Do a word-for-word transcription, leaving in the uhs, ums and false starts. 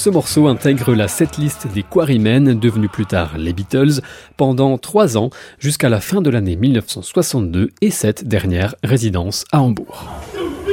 Ce morceau intègre la setlist des Quarrymen, devenus plus tard les Beatles, pendant trois ans, jusqu'à la fin de l'année mille neuf cent soixante-deux et cette dernière résidence à Hambourg.